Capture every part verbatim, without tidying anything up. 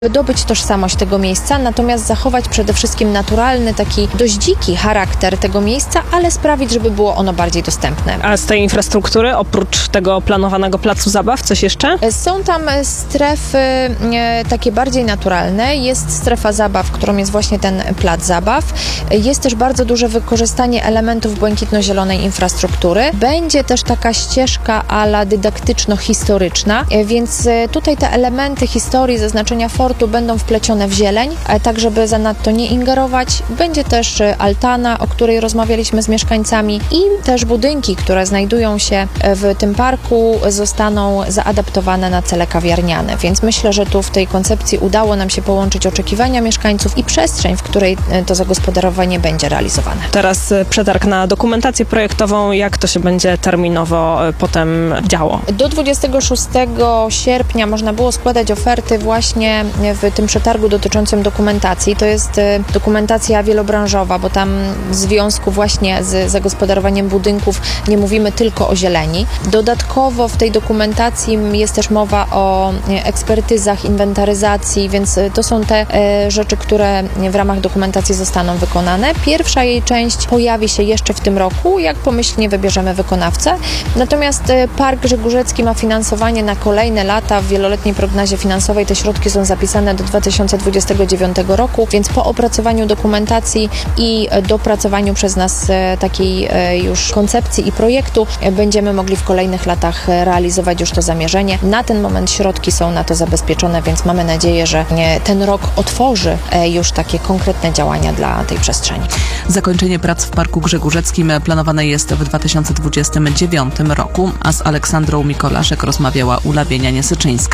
Dobyć tożsamość tego miejsca, natomiast zachować przede wszystkim naturalny, taki dość dziki charakter tego miejsca, ale sprawić, żeby było ono bardziej dostępne. A z tej infrastruktury, oprócz tego planowanego placu zabaw, coś jeszcze? Są tam strefy e, takie bardziej naturalne. Jest strefa zabaw, którą jest właśnie ten plac zabaw. Jest też bardzo duże wykorzystanie elementów błękitno-zielonej infrastruktury. Będzie też taka ścieżka ala dydaktyczno-historyczna, e, więc tutaj te elementy historii, zaznaczenia fortu będą wplecione w zieleń, tak żeby zanadto nie ingerować. Będzie też altana, o której rozmawialiśmy z mieszkańcami, i też budynki, które znajdują się w tym parku, zostaną zaadaptowane na cele kawiarniane. Więc myślę, że tu w tej koncepcji udało nam się połączyć oczekiwania mieszkańców i przestrzeń, w której to zagospodarowanie będzie realizowane. Teraz przetarg na dokumentację projektową. Jak to się będzie terminowo potem działo? Do dwudziestego szóstego sierpnia można było składać oferty właśnie w tym przetargu dotyczącym dokumentacji. To jest dokumentacja wielobranżowa, bo tam w związku właśnie z zagospodarowaniem budynków nie mówimy tylko o zieleni. Dodatkowo w tej dokumentacji jest też mowa o ekspertyzach, inwentaryzacji, więc to są te rzeczy, które w ramach dokumentacji zostaną wykonane. Pierwsza jej część pojawi się jeszcze w tym roku, jak pomyślnie wybierzemy wykonawcę. Natomiast Park Grzegórzecki ma finansowanie na kolejne lata. W wieloletniej prognozie finansowej te środki są zapisane do dwa tysiące dwudziestego dziewiątego roku, więc po opracowaniu dokumentacji i dopracowaniu przez nas takiej już koncepcji i projektu będziemy mogli w kolejnych latach realizować już to zamierzenie. Na ten moment środki są na to zabezpieczone, więc mamy nadzieję, że ten rok otworzy już takie konkretne działania dla tej przestrzeni. Zakończenie prac w Parku Grzegórzeckim planowane jest w dwa tysiące dwudziestym dziewiątym roku, a z Aleksandrą Mikolaszek rozmawiała Ula Bienianie-Syczyńska.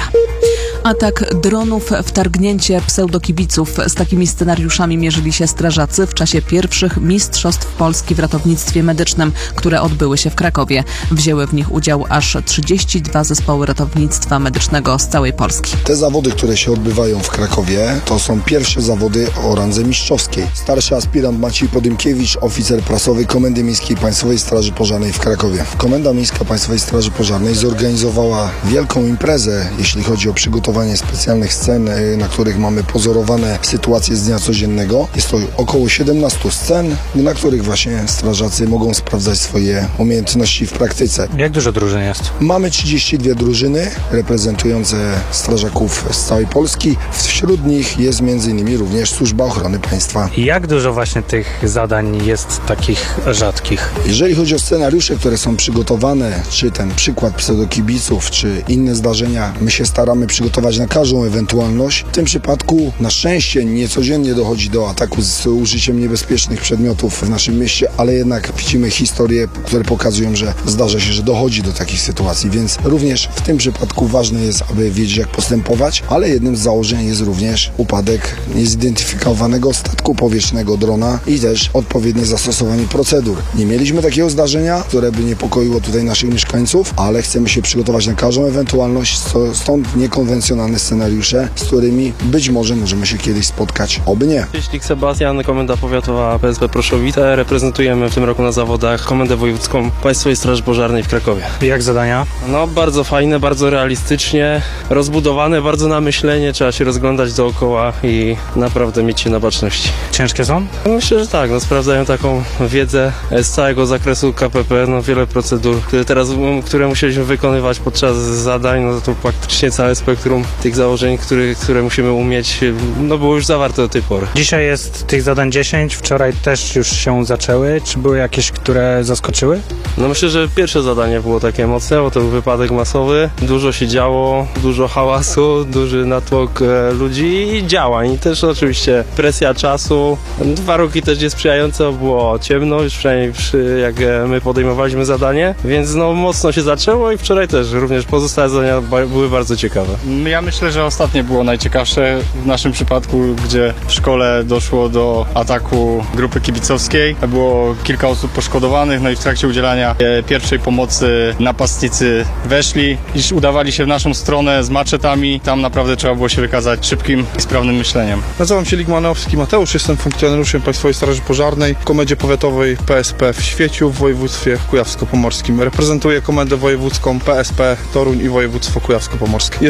Atak dronów, wtargnięcie pseudokibiców. Z takimi scenariuszami mierzyli się strażacy w czasie pierwszych Mistrzostw Polski w ratownictwie medycznym, które odbyły się w Krakowie. Wzięły w nich udział aż trzydzieści dwa zespoły ratownictwa medycznego z całej Polski. Te zawody, które się odbywają w Krakowie, to są pierwsze zawody o randze mistrzowskiej. Starszy aspirant Maciej Podymkiewicz, oficer prasowy Komendy Miejskiej Państwowej Straży Pożarnej w Krakowie. Komenda Miejska Państwowej Straży Pożarnej zorganizowała wielką imprezę, jeśli chodzi o przygotowanie specjalnych scen, na których mamy pozorowane sytuacje z dnia codziennego. Jest to około siedemnaście scen, na których właśnie strażacy mogą sprawdzać swoje umiejętności w praktyce. Jak dużo drużyn jest? Mamy trzydzieści dwie drużyny reprezentujące strażaków z całej Polski. Wśród nich jest między innymi również Służba Ochrony Państwa. Jak dużo właśnie tych zadań jest takich rzadkich? Jeżeli chodzi o scenariusze, które są przygotowane, czy ten przykład pseudokibiców, czy inne zdarzenia, my się staramy przygotować na każdą ewentualność. W tym przypadku na szczęście niecodziennie dochodzi do ataku z użyciem niebezpiecznych przedmiotów w naszym mieście, ale jednak widzimy historie, które pokazują, że zdarza się, że dochodzi do takich sytuacji, więc również w tym przypadku ważne jest, aby wiedzieć, jak postępować, ale jednym z założeń jest również upadek niezidentyfikowanego statku powietrznego, drona, i też odpowiednie zastosowanie procedur. Nie mieliśmy takiego zdarzenia, które by niepokoiło tutaj naszych mieszkańców, ale chcemy się przygotować na każdą ewentualność, stąd niekonwencjonalne scenariusze, z którymi być może możemy się kiedyś spotkać, oby nie. Cieślik Sebastian, Komenda Powiatowa P S P Proszowice. Reprezentujemy w tym roku na zawodach Komendę Wojewódzką Państwowej Straży Pożarnej w Krakowie. Jak zadania? No bardzo fajne, bardzo realistycznie, rozbudowane, bardzo na myślenie, trzeba się rozglądać dookoła i naprawdę mieć się na baczności. Ciężkie są? No, myślę, że tak, no, sprawdzają taką wiedzę z całego zakresu K P P, no wiele procedur, które teraz, które musieliśmy wykonywać podczas zadań, no to praktycznie całe spektrum tych założeń, które, które musimy umieć, no było już zawarte do tej pory. Dzisiaj jest tych zadań dziesięć, wczoraj też już się zaczęły. Czy były jakieś, które zaskoczyły? No myślę, że pierwsze zadanie było takie mocne, bo to był wypadek masowy. Dużo się działo, dużo hałasu, duży natłok e, ludzi i działań. I też oczywiście presja czasu. Warunki też niesprzyjające, bo było ciemno, już przynajmniej przy, jak my podejmowaliśmy zadanie, więc no mocno się zaczęło i wczoraj też również pozostałe zadania ba- były bardzo ciekawe. Ja myślę, że ostatnie było najciekawsze w naszym przypadku, gdzie w szkole doszło do ataku grupy kibicowskiej. Było kilka osób poszkodowanych, no i w trakcie udzielania pierwszej pomocy napastnicy weszli i udawali się w naszą stronę z maczetami. Tam naprawdę trzeba było się wykazać szybkim i sprawnym myśleniem. Nazywam się Ligmanowski Mateusz, jestem funkcjonariuszem Państwowej Straży Pożarnej w Komendzie Powiatowej P S P w Świeciu w województwie kujawsko-pomorskim. Reprezentuję Komendę Wojewódzką P S P Toruń i województwo kujawsko-pomorskie. Jeżeli chodzi o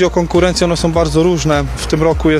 o konkurencję, one są bardzo różne. W tym roku jest